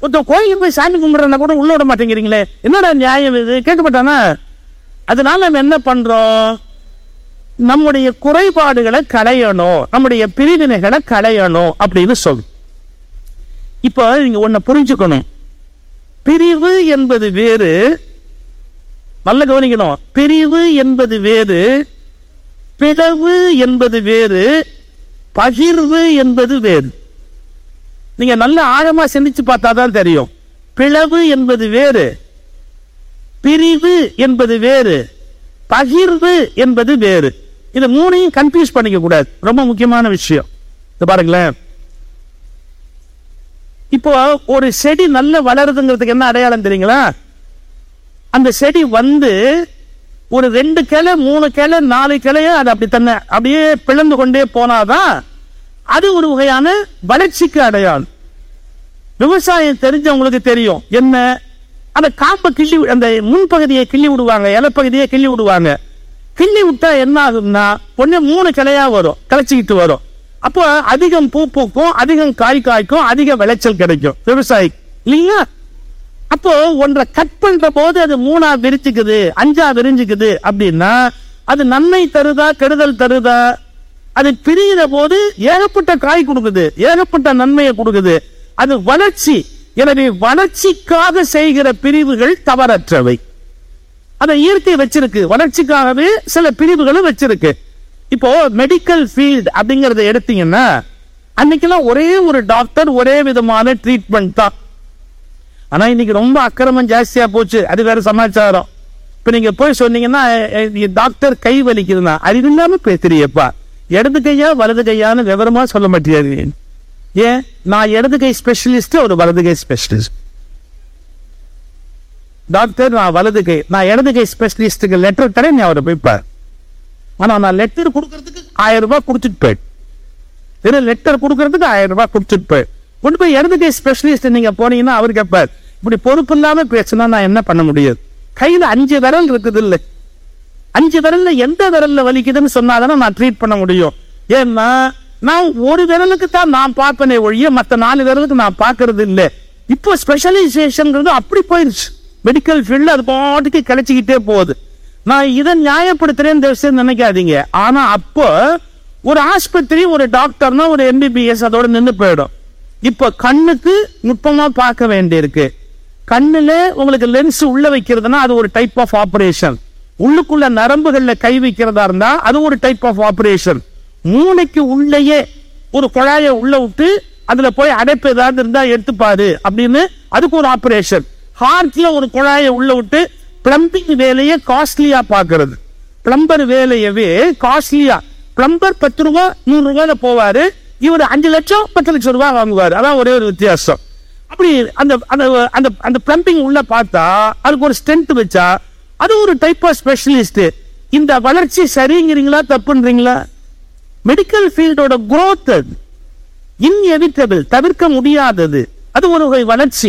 ஒருத்தன் கோயிலுக்கு போய் சாமி கும்பிடுறா கூட உள்ள விட மாட்டேங்கிறீங்களே, என்னடா நியாயம் இது? கேட்க மாட்டானா? அதனால நம்ம என்ன பண்றோம்? நம்முடைய குறைபாடுகளை களையணும், நம்முடைய பிரிவினைகளை களையணும் அப்படின்னு சொல்லு. இப்போ நீங்க ஒன்ன புரிஞ்சுக்கணும், பிரிவு என்பது வேறு, நல்ல கவனிக்கணும். பிரிவு என்பது வேறு, பிளவு என்பது வேறு, பகிர்வு என்பது வேறு. நீங்க நல்ல ஆழமா சிந்திச்சு பார்த்தாதான் தெரியும். பிளவு என்பது வேறு, பிரிவு என்பது வேறு, பகிர்வு என்பது வேறு. இது மூணையும் கன்ஃபியூஸ் பண்ணிக்க கூடாது, ரொம்ப முக்கியமான விஷயம். இது பாருங்களேன், இப்போ ஒரு செடி நல்ல வளருதுங்கிறதுக்கு என்ன அடையாளம் தெரியுங்களா? அந்த செடி ஒரு 2 கிளை 3 கிளை 4 கிளைய அது அப்படி தன்னை அப்படியே பிளந்து கொண்டே போனாதான் அது ஒரு வகையான வளர்ச்சிக்கு அடையாளம். விவசாயம் தெரிஞ்சவங்களுக்கு தெரியும் என்ன, அந்த காம்பை கிள்ளி, அந்த முன்பகுதியை கிள்ளி விடுவாங்க, இலைப்பகுதியை கிள்ளி விடுவாங்க. கிள்ளி விட்டா என்ன ஆகும்னா ஒண்ணு 3 கிளையா வரும், கிளைச்சிக்கிட்டு வரும். அப்போ அதிகம் பூ பூக்கும், அதிகம் காய் காய்க்கும், அதிக விளைச்சல் கிடைக்கும் விவசாயி இல்லைங்களா? அப்போ ஒன்றை கட் பண்ற போது அது 3ஆ விரிச்சுக்குது, 5ஆ விரிஞ்சுக்குது அப்படின்னா அது நன்மை தருதா கெடுதல் தருதா? அது பிரிகிற போது ஏகப்பட்ட காய் கொடுக்குது, ஏகப்பட்ட நன்மையை கொடுக்குது, அது வளர்ச்சி. எனவே வளர்ச்சிக்காக செய்கிற பிரிவுகள் தவறற்றவை. அதை இயற்கை வச்சிருக்கு, வளர்ச்சிக்காகவே சில பிரிவுகளும் வச்சிருக்கு. இப்போ மெடிக்கல் ஃபீல்ட் அப்படிங்கறத எடுத்தீங்கன்னா அன்னைக்கெல்லாம் ஒரே ஒரு டாக்டர், ஒரே விதமான ட்ரீட்மெண்ட் தான். ஆனா இன்னைக்கு ரொம்ப அக்கிரமம் ஜாஸ்தியா போச்சு, அது வேற சமாச்சாரம். இப்ப நீங்க போய் சொன்னீங்கன்னா டாக்டர் கை வலிக்குதுன்னா அது இல்லாம பேசுறியப்பா, இடது கையா வலது கையான்னு விவரமா சொல்ல மாட்டேது. ஏன்? நான் இடது கை ஸ்பெஷலிஸ்ட், ஒரு வலது கை ஸ்பெஷலிஸ்ட். டாக்டர் நான் வலது கை, நான் இடது கை ஸ்பெஷலிஸ்டுக்கு லெட்டர் தரேன், நீ அவரை போய்ப்பார். ஆனா நான் லெட்டர் கொடுக்கறதுக்கு 1000 ரூபாய் கொடுத்துட்டு போய், லெட்டர் கொடுக்கறதுக்கு 1000 ரூபாய் கொடுத்துட்டு போய் கொண்டு போய் இடது கை ஸ்பெஷலிஸ்ட் நீங்க போனீங்கன்னா அவர் கேட்பார், இப்படி பொறுப்பு இல்லாம பேசினா நான் என்ன பண்ண முடியாது? கையில 5 விரல் இருக்குது இல்ல, 5 விரல்ல எந்த விரல்ல வலிக்குதுன்னு சொன்னாதானே நான் ட்ரீட் பண்ண முடியும். ஏன்னா நான் ஒரு விரலுக்கு தான் நான் பார்ப்பனே ஒழிய மற்ற 4 விரலுக்கு நான் பார்க்கறது இல்லை. இப்போ ஸ்பெஷலைசேஷன் அப்படி போயிருச்சு மெடிக்கல் ஃபீல்டு, அது பாட்டுக்கு கிடைச்சிக்கிட்டே போகுது. நான் இதை நியாயப்படுத்துறேன்னு நினைக்காதீங்க. ஆனா அப்போ ஒரு ஆஸ்பத்திரி, ஒரு டாக்டர்னா ஒரு MBBS அதோட நின்று போயிடும். இப்ப கண்ணுக்கு நுட்பமா பார்க்க வேண்டியிருக்கு. கண்ணுல உங்களுக்கு லென்ஸ் உள்ள வைக்கிறதுனா அது ஒரு டைப் ஆஃப் ஆபரேஷன். உள்ளுக்குள்ள நரம்புகள்ல கை வைக்கிறதா இருந்தா அது ஒரு டைப் ஆஃப் ஆபரேஷன். மூளைக்கு உள்ளேயே ஒரு குழாயை உள்ள விட்டு அதுல போய் அடைப்பு ஏதாவது இருந்தா எடுத்துப்பாரு அப்படின்னு அதுக்கு ஒரு ஆபரேஷன். ஹார்ட்ல ஒரு குழாயை உள்ள விட்டு பிளம்பிங் வேலையை காஸ்ட்லியா பாக்குறது. பிளம்பர் வேலையவே காஸ்ட்லியா, பிளம்பர் 10 ரூபாய் 100 ரூபாயில போவாரு, இவர் 5 லட்சம் 10 லட்சம் ரூபாய் வாங்குவார். அதான் ஒரே ஒரு வித்தியாசம். அப்படி அந்த அந்த அந்த பிளம்பிங் உள்ள பார்த்தா அதுக்கு ஒரு ஸ்டென்ட் வச்சா அது ஒரு டைப் ஆஃப் ஸ்பெஷலிஸ்ட். இந்த வளர்ச்சி சரிங்கிறீங்களா தப்புன்றீங்களா? மெடிக்கல் ஃபீல்டோட growth இன்எவிட்டபிள், தவிர்க்க முடியாதது. அது ஒரு வகை வளர்ச்சி.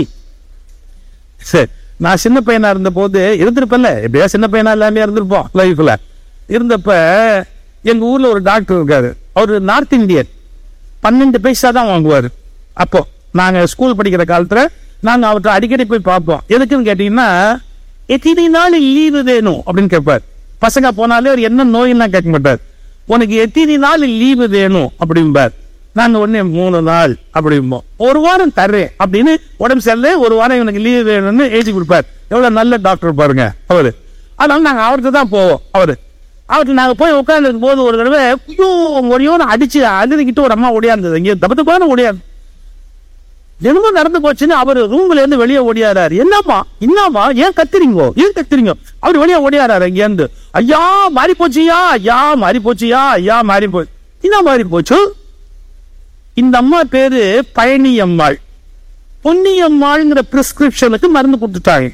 சரி, நான் சின்ன பையனா இருந்த போது இருந்திருப்பேன்ல, எப்படியா சின்ன பையனா எல்லாமே இருந்திருப்போம் லைஃப்ல. இருந்தப்ப எங்க ஊர்ல ஒரு டாக்டர் இருக்காரு, அவரு நார்த் இந்தியன், 12 பைசா தான் வாங்குவாரு. அப்போ நாங்க ஸ்கூல் படிக்கிற காலத்துல நாங்க அவர்கிட்ட அடிக்கடி போய் பார்ப்போம். எதுக்குன்னு கேட்டீங்கன்னா எத்தனை நாள் லீவு வேணும் அப்படின்னு கேட்பார். பசங்க போனாலே அவர் என்ன நோயின்னா கேட்க மாட்டார், உனக்கு எத்தனை நாள் லீவு வேணும் அப்படிம்பார். நாங்க உடனே 3 நாள் அப்படிம்போம். 1 வாரம் தர்றேன் அப்படின்னு, உடம்பு சரியில்லை 1 வாரம் இவனுக்கு லீவு வேணும்னு எழுதி கொடுப்பார். எவ்வளவு நல்ல டாக்டர் பாருங்க அவரு. அதனால நாங்க அவர்கிட்ட தான் போவோம். அவர்கிட்ட நாங்க போய் உட்கார்ந்து போது ஒரு தடவை ஒரையோன்னு அடிச்சு அழுதுகிட்டு ஒரு அம்மா ஓடியாந்தது, இங்கே தப்பு ஓடியாது என்னமோ நடந்து போச்சுன்னு அவர் ரூம்ல இருந்து வெளியே ஓடியாராரு. என்னம்மா ஏன் கத்துறீங்க? அவர் வெளியே ஓடியாராரு இங்க இருந்து. ஐயா மாறி போச்சியா, ஐயா மாறி போச்சியா, ஐயா மாறி போச்சு. என்ன மாறி போச்சு? இந்த அம்மா பேரு பழனியம்மாள். பொன்னியம்மாள்ங்கிற பிரிஸ்கிரிப்ஷனுக்கு மருந்து கொடுத்துட்டாங்க.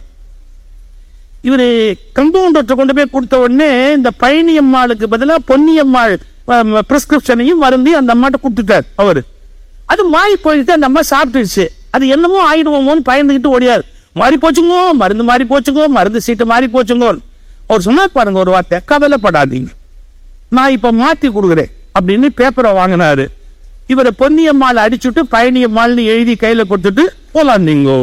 இவரு கம்பவுண்டர் கொண்டு போய் கொடுத்த உடனே இந்த பழனியம்மாளுக்கு பதிலா பொன்னியம்மாள் பிரிஸ்கிரிப்ஷனையும் மருந்தையும் அந்த அம்மாட்ட கொடுத்துட்டார் அவரு. அது மாறி போயிட்டு அந்த அம்மா சாப்பிட்டுருச்சு. அது என்னமோ ஆயிடுவோமோன்னு பயந்துகிட்டு ஓடியாரு. மாறி போச்சுங்கோ, மருந்து மாறி போச்சுங்கோ, மருந்து சீட்டு மாறி போச்சுங்கோ. அவர் சொன்னார் பாருங்க ஒரு வார்த்தை, கவலைப்படாதீங்க நான் இப்ப மாத்தி கொடுக்குறேன் அப்படின்னு பேப்பரை வாங்கினாரு. இவரை பொன்னியம்மாள் அடிச்சுட்டு பழனியம்மாள்னு எழுதி கையில கொடுத்துட்டு போலாம் நீங்க